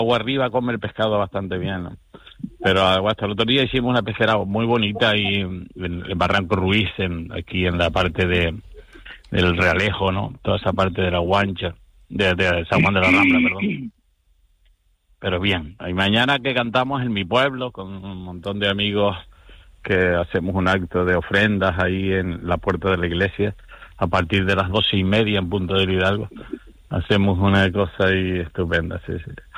agua arriba come el pescado bastante bien, ¿no? Pero hasta el otro día hicimos una pecera muy bonita y en Barranco Ruiz, aquí en la parte del Realejo, ¿no? Toda esa parte de la Guancha, de San Juan de la Rambla, perdón. Pero bien, y mañana que cantamos en mi pueblo con un montón de amigos que hacemos un acto de ofrendas ahí en la puerta de la iglesia a partir de las 12:30 en Punta del Hidalgo. Hacemos una cosa ahí estupenda, sí.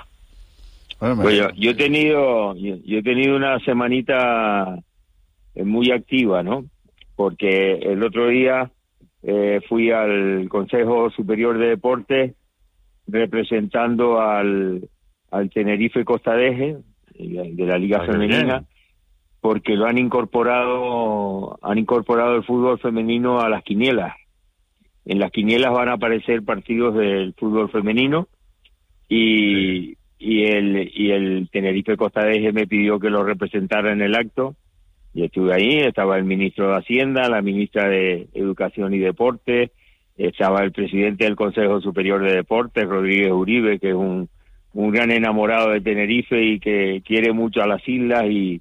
Pues yo he tenido una semanita muy activa, ¿no? Porque el otro día fui al Consejo Superior de Deportes representando al Tenerife Costa de la Liga Femenina, porque lo han incorporado el fútbol femenino a las quinielas. En las quinielas van a aparecer partidos del fútbol femenino y el Tenerife Costa de Eje me pidió que lo representara en el acto y estuve ahí. Estaba el ministro de Hacienda, la ministra de Educación y Deporte, estaba el presidente del Consejo Superior de Deportes, Rodríguez Uribe, que es un gran enamorado de Tenerife y que quiere mucho a las islas y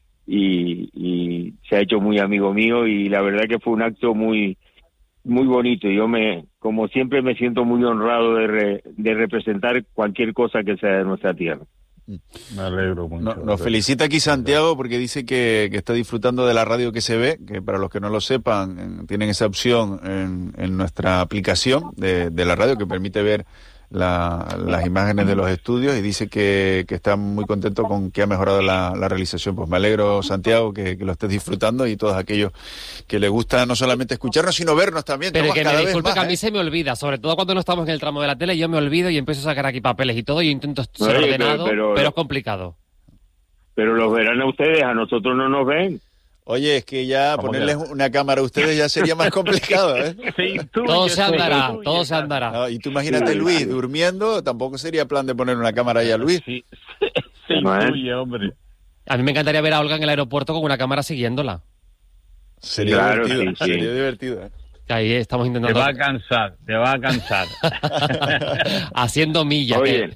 se ha hecho muy amigo mío, y la verdad que fue un acto muy muy bonito. Yo como siempre me siento muy honrado de representar cualquier cosa que sea de nuestra tierra. Me alegro mucho. Nos felicita aquí Santiago porque dice que está disfrutando de la radio que se ve, que para los que no lo sepan, tienen esa opción en nuestra aplicación de la radio que permite ver las imágenes de los estudios, y dice que está muy contento con que ha mejorado la realización. Pues me alegro, Santiago, que lo estés disfrutando, y todos aquellos que les gusta no solamente escucharnos, sino vernos también. Pero Tomás, que me disculpe, que a mí más, se me olvida, sobre todo cuando no estamos en el tramo de la tele, yo me olvido y empiezo a sacar aquí papeles y todo, y intento ser ordenado, pero es complicado. Pero los verán a ustedes, a nosotros no nos ven. Oye, es que ya ponerles una cámara a ustedes ya sería más complicado, ¿eh? Sí, todo se andará. No, y tú imagínate Luis durmiendo, tampoco sería plan de poner una cámara ahí a Luis. Sí, intuye, hombre. A mí me encantaría ver a Olga en el aeropuerto con una cámara siguiéndola. Sería divertido, sí. Sería divertido, ¿eh? Ahí estamos intentando... Te va a cansar. Haciendo millas. Oye,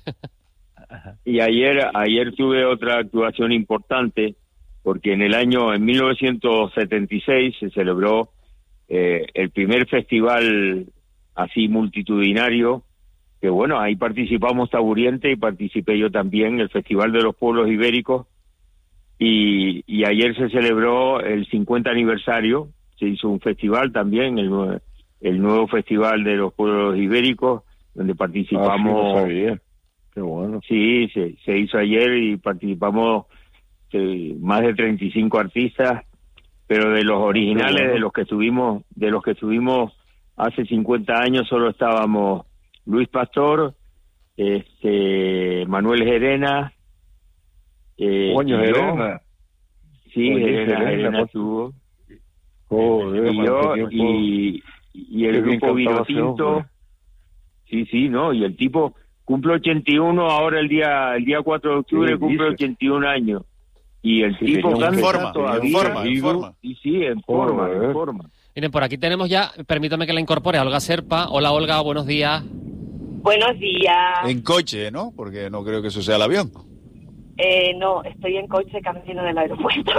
y ayer tuve otra actuación importante, porque en 1976 se celebró el primer festival así multitudinario, que bueno, ahí participamos Taburiente y participé yo también, el Festival de los Pueblos Ibéricos, y ayer se celebró el 50 aniversario, se hizo un festival también, el nuevo Festival de los Pueblos Ibéricos, donde participamos... no sabía. Qué bueno. Sí, se hizo ayer y participamos más de 35 artistas, pero de los originales, bueno, de los que estuvimos hace 50 años, solo estábamos Luis Pastor, Manuel Gerena, Gerena. Sí, Gerena estuvo. Joder, y yo y el grupo Vinotinto. Sí, no, y el tipo cumple 81 ahora el día 4 de octubre, cumple 81 años. Y el tipo canta todavía. En forma. Sí, en forma. Miren, por aquí tenemos ya, permítame que la incorpore, a Olga Serpa. Hola, Olga, buenos días. Buenos días. En coche, ¿no? Porque no creo que eso sea el avión. No, estoy en coche camino del aeropuerto.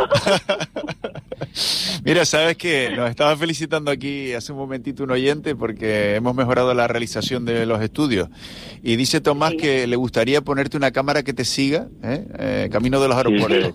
Mira, sabes que nos estaba felicitando aquí hace un momentito un oyente porque hemos mejorado la realización de los estudios. Y dice Tomás que le gustaría ponerte una cámara que te siga, camino de los aeropuertos.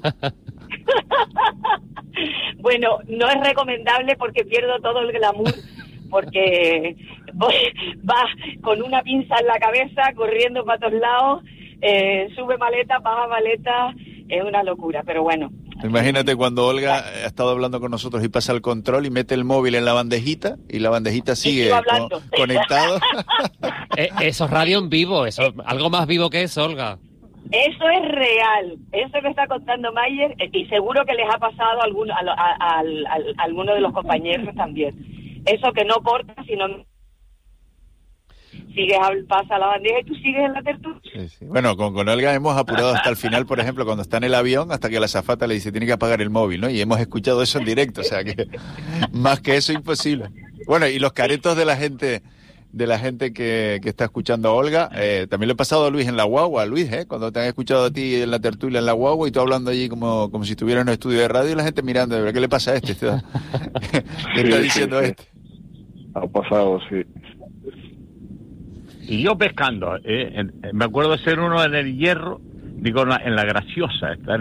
Bueno, no es recomendable porque pierdo todo el glamour, porque va con una pinza en la cabeza, corriendo para todos lados, sube maleta, baja maleta, es una locura, pero bueno. Imagínate cuando Olga ha estado hablando con nosotros y pasa el control y mete el móvil en la bandejita y la bandejita sigue conectado. Eso es radio en vivo, eso, algo más vivo que eso, Olga. Eso es real, eso que está contando Mayer, y seguro que les ha pasado a alguno de los compañeros también. Eso que no corta, sino pasa la bandeja y tú sigues en la tertulia. Sí. Bueno, con Olga hemos apurado hasta el final, por ejemplo, cuando está en el avión, hasta que la azafata le dice tiene que apagar el móvil, ¿no? Y hemos escuchado eso en directo, o sea que más que eso imposible. Bueno, y los caretos de la gente de la gente que está escuchando a Olga. También le he pasado a Luis en la guagua, Luis, cuando te han escuchado a ti en la tertulia en la guagua y tú hablando allí como si estuviera en un estudio de radio y la gente mirando, de verdad, ¿qué le pasa a este? ¿Qué está diciendo este? Ha pasado, sí. Y yo pescando, me acuerdo de ser uno en el Hierro, digo, en la Graciosa, están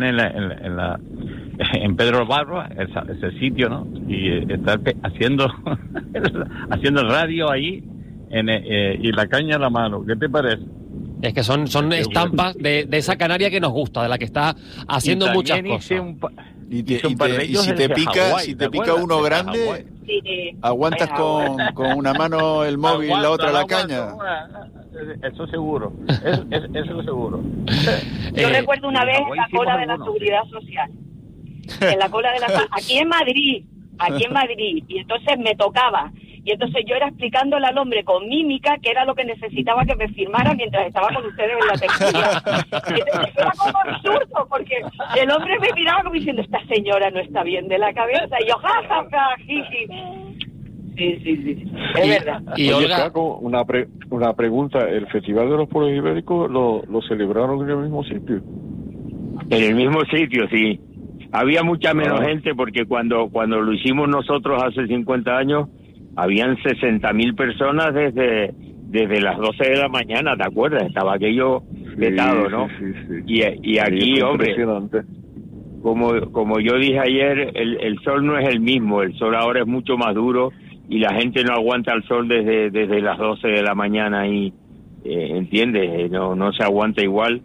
en Pedro Barba, ese sitio, ¿no? Y estar haciendo radio ahí y la caña en la mano. ¿Qué te parece? Es que son estampas de esa Canaria que nos gusta, de la que está haciendo muchas cosas. Y si te pica uno grande, aguantas con una mano el móvil y la otra la caña. Eso seguro, eso seguro. Yo recuerdo una vez la cola de la Seguridad Social, en la cola de la aquí en Madrid, y entonces me tocaba. Y entonces yo era explicándole al hombre con mímica que era lo que necesitaba que me firmara mientras estaba con ustedes en la tertulia. Y entonces era como absurdo, porque el hombre me miraba como diciendo, esta señora no está bien de la cabeza. Y yo, jajaja, jiji. Sí, es verdad. Y Olga, una pregunta, ¿el Festival de los Pueblos Ibéricos lo celebraron en el mismo sitio? En el mismo sitio, sí. Había mucha menos gente porque cuando lo hicimos nosotros hace 50 años, habían 60.000 personas desde las 12 de la mañana, ¿te acuerdas? Estaba aquello vetado, ¿no? Sí. Y aquí, hombre, como yo dije ayer, el sol no es el mismo, el sol ahora es mucho más duro y la gente no aguanta el sol desde las 12 de la mañana y, ¿entiendes? No se aguanta igual.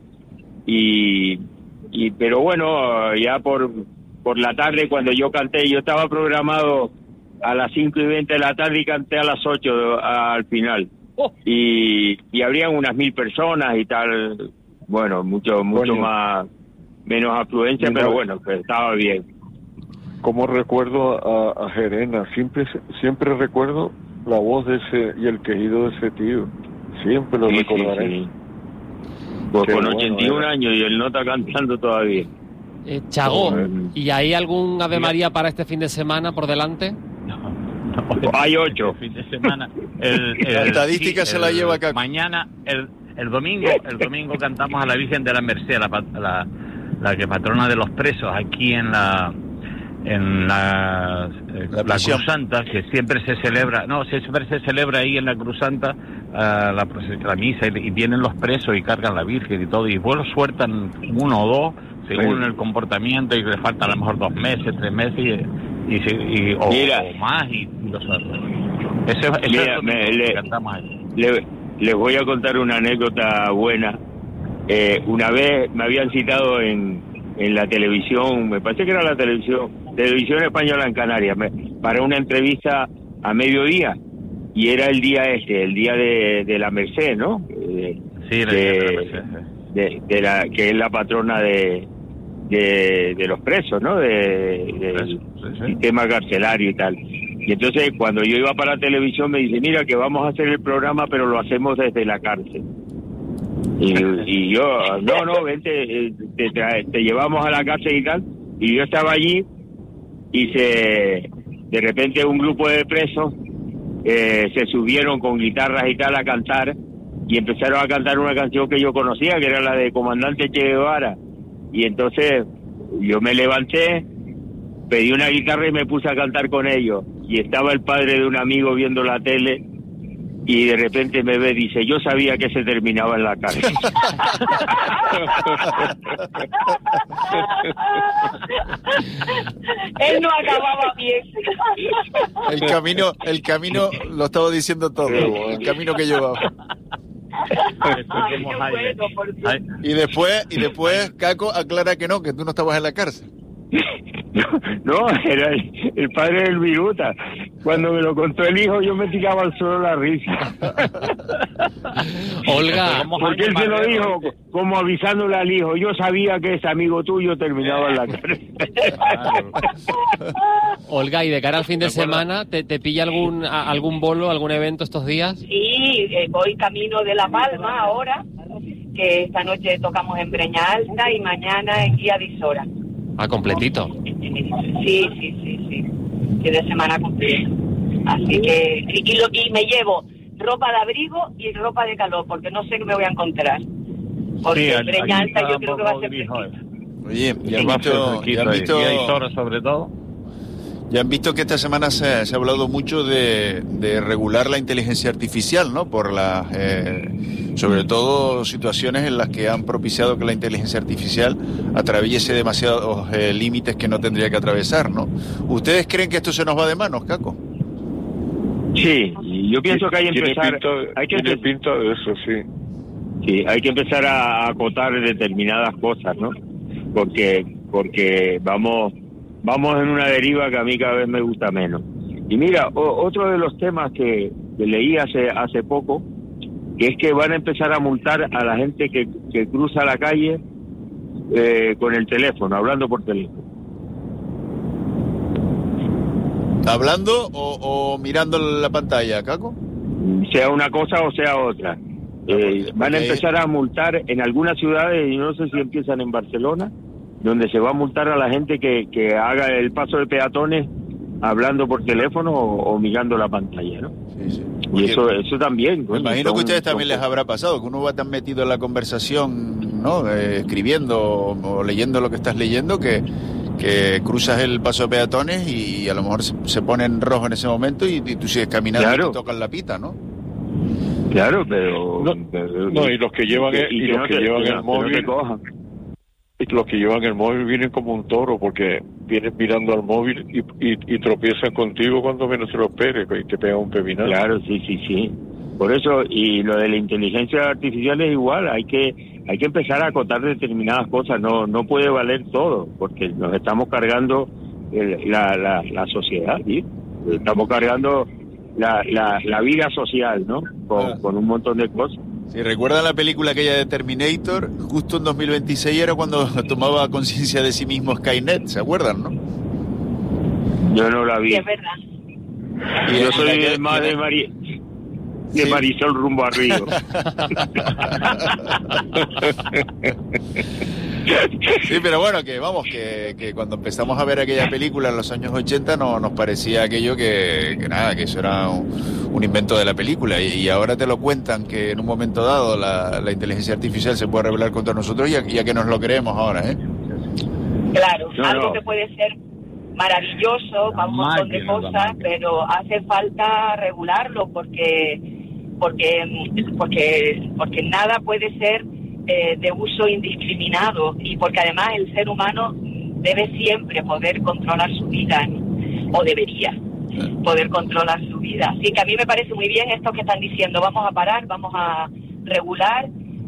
Pero bueno, ya por la tarde cuando yo canté, yo estaba programado a las 5:20 de la tarde y canté a las 8 al final. Y habrían unas 1.000 personas y tal. Bueno, mucho más, menos afluencia, pero bueno, que estaba bien. Como recuerdo a Gerena, siempre recuerdo la voz de ese y el quejido de ese tío. Siempre lo recordaré. Sí. Pues con 81 años y él no está cantando todavía. Chago, ¿y hay algún Ave María para este fin de semana por delante? No, hay 8. Fin de semana. La estadística se la lleva acá. Mañana, el domingo cantamos a la Virgen de la Merced, la que patrona de los presos aquí en la Cruz Santa, que siempre se celebra ahí en la Cruz Santa la misa y vienen los presos y cargan la Virgen y todo, y vuelos sueltan 1 o 2 según el comportamiento, y le faltan a lo mejor 2 meses, 3 meses o más, y los otros. Eso es lo que cantamos ahí. Les voy a contar una anécdota buena. Una vez me habían citado en la televisión, me parece que era la televisión española en Canarias, para una entrevista a mediodía, y era el día de la Merced, ¿no? Sí, que es la patrona de los presos, ¿no? Del sistema carcelario y tal. Y entonces cuando yo iba para la televisión me dice, mira que vamos a hacer el programa pero lo hacemos desde la cárcel. Y yo, no, vente, te llevamos a la cárcel y tal. Y yo estaba allí y de repente un grupo de presos se subieron con guitarras y tal a cantar, y empezaron a cantar una canción que yo conocía, que era la de Comandante Che Guevara. Y entonces yo me levanté, pedí una guitarra y me puse a cantar con ellos. Y estaba el padre de un amigo viendo la tele y de repente me ve y dice, yo sabía que se terminaba en la cárcel. Él no acababa bien. El camino lo estaba diciendo todo, el camino que llevaba. Y después Caco aclara que tú no estabas en la cárcel. No, era el padre del Viruta. Cuando me lo contó el hijo, yo me tiraba al suelo la risa. Olga, porque él se lo dijo como avisándole al hijo, yo sabía que ese amigo tuyo terminaba en la cárcel. Olga, y de cara al fin de semana, ¿te pilla algún bolo, algún evento estos días? Sí, voy camino de La Palma ahora, que esta noche tocamos en Breña Alta y mañana en Guía de Isora. Ah, completito. Sí. Fin de semana completo. Así que y me ropa de abrigo y ropa de calor, porque no sé qué me voy a encontrar. Porque en Breña Alta yo creo que va a ser fresquito. Oye, ya han visto y hay toro sobre todo. Ya han visto que esta semana se ha hablado mucho de regular la inteligencia artificial, ¿no? Por las, sobre todo, situaciones en las que han propiciado que la inteligencia artificial atraviese demasiados límites que no tendría que atravesar, ¿no? ¿Ustedes creen que esto se nos va de manos, Caco? Sí, yo pienso que hay que empezar... Tiene pinta de eso, sí. Sí, hay que empezar a acotar determinadas cosas, ¿no? Porque vamos en una deriva que a mí cada vez me gusta menos. Y mira, otro de los temas que leí hace poco, que es que van a empezar a multar a la gente que cruza la calle con el teléfono, hablando por teléfono. ¿Hablando o mirando la pantalla, Caco? Sea una cosa o sea otra. Van a empezar a multar en algunas ciudades, y no sé si empiezan en Barcelona, donde se va a multar a la gente que haga el paso de peatones hablando por teléfono o mirando la pantalla, ¿no? Sí. Y eso también. Me imagino que a ustedes también les habrá pasado, que uno va tan metido en la conversación, ¿no? Escribiendo o leyendo lo que estás leyendo, que cruzas el paso de peatones y a lo mejor se pone en rojo en ese momento y tú sigues caminando, claro, y te tocan la pita, ¿no? Claro, pero... No, y los que llevan el móvil... Los que llevan el móvil vienen como un toro, porque vienes mirando al móvil y tropiezan contigo cuando menos se lo esperes y te pegan un pepinazo. Claro, sí. Por eso, y lo de la inteligencia artificial es igual, hay que empezar a acotar determinadas cosas, no puede valer todo, porque nos estamos cargando la sociedad, ¿sí? Estamos cargando la vida social, ¿no? Con un montón de cosas. Si recuerdan la película aquella de Terminator, justo en 2026 era cuando tomaba conciencia de sí mismo Skynet, ¿se acuerdan, no? Yo no la vi. Sí, es verdad. Y yo soy más de Marisol rumbo a Río. Sí, pero bueno, que cuando empezamos a ver aquella película en los años 80 nos parecía aquello que eso era un invento de la película, y ahora te lo cuentan que en un momento dado la inteligencia artificial se puede rebelar contra nosotros, ya que nos lo creemos ahora, ¿eh? Claro, algo que puede ser maravilloso para un montón de cosas, pero hace falta regularlo porque nada puede ser de uso indiscriminado, y porque además el ser humano debe siempre poder controlar su vida, ¿no? O debería poder controlar su vida. Así que a mí me parece muy bien esto que están diciendo, vamos a parar, vamos a regular,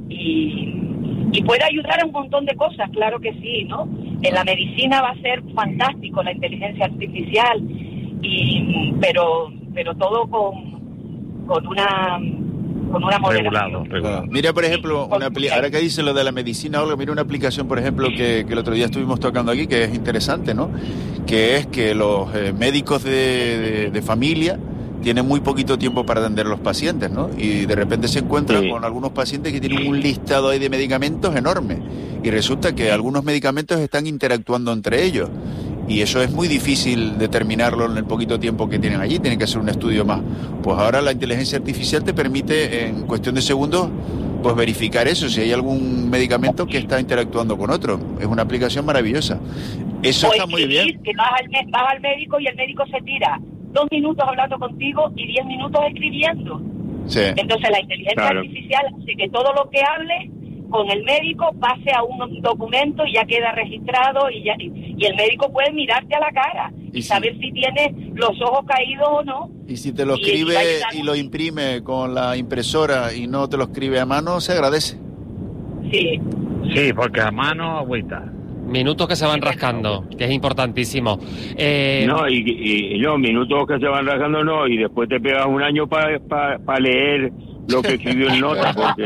y puede ayudar a un montón de cosas, claro que sí, ¿no? En la medicina va a ser fantástico la inteligencia artificial, pero todo con una moderación. Regulado. Mira, por ejemplo, ahora que dice lo de la medicina, Olga, mira una aplicación, por ejemplo, que el otro día estuvimos tocando aquí, que es interesante, ¿no? Que es que los médicos de familia tienen muy poquito tiempo para atender a los pacientes, ¿no? Y de repente se encuentran con algunos pacientes que tienen un listado ahí de medicamentos enorme, y resulta que algunos medicamentos están interactuando entre ellos. Y eso es muy difícil determinarlo en el poquito tiempo que tienen allí, tienen que hacer un estudio más. Pues ahora la inteligencia artificial te permite, en cuestión de segundos, pues verificar eso, si hay algún medicamento que está interactuando con otro. Es una aplicación maravillosa. Eso está muy bien. Que vas al médico y el médico se tira 2 minutos hablando contigo y 10 minutos escribiendo. Sí. Entonces la inteligencia artificial hace que todo lo que hable con el médico pase a un documento y ya queda registrado, y el médico puede mirarte a la cara y saber si tienes los ojos caídos o no. Y si te lo escribe y lo imprime con la impresora y no te lo escribe a mano, se agradece. Sí, porque a mano agüita. Minutos que se van rascando, que es importantísimo. No, minutos que se van rascando no, y después te pegas un año para leer lo que escribió en nota, porque...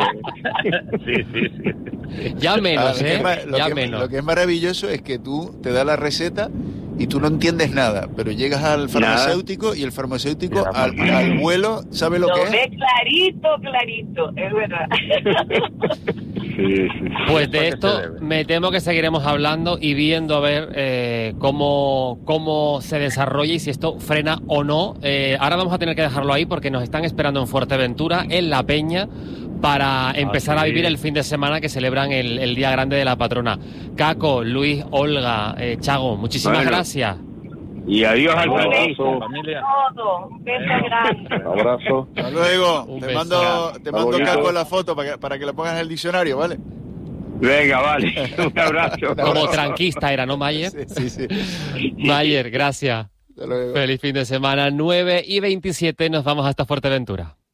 sí. Ya menos, Lo que es maravilloso es que tú te da la receta y tú no entiendes nada, pero llegas al farmacéutico y el farmacéutico al vuelo sabe lo que es. Lo ve clarito, es verdad. Sí. Pues de esto me temo que seguiremos hablando y viendo a ver cómo se desarrolla y si esto frena o no. Ahora vamos a tener que dejarlo ahí porque nos están esperando en Fuerteventura, en La Peña, para empezar a vivir el fin de semana que celebran el Día Grande de la Patrona. Caco, Luis, Olga, Chago, muchísimas gracias. Y adiós al abrazo, familia. Un beso grande. Un abrazo. Hasta luego. Te mando Caco la foto para que la pongas en el diccionario, ¿vale? Venga, vale. Un abrazo. Como tranquista era, ¿no, Mayer? Sí. Mayer, gracias. Feliz fin de semana. 9:27, nos vamos hasta Fuerteventura.